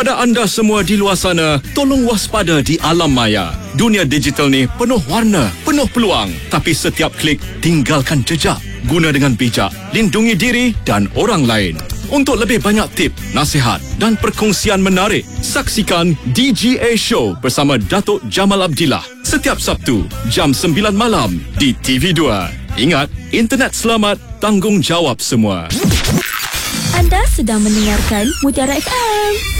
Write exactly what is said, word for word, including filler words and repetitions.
Kepada anda semua di luar sana, tolong waspada di alam maya. Dunia digital ni penuh warna, penuh peluang. Tapi setiap klik, tinggalkan jejak. Guna dengan bijak, lindungi diri dan orang lain. Untuk lebih banyak tip, nasihat dan perkongsian menarik, saksikan D G A Show bersama Datuk Jamal Abdillah setiap Sabtu jam sembilan malam di T V dua. Ingat, internet selamat, tanggungjawab semua. Anda sedang mendengarkan Mutiara F M.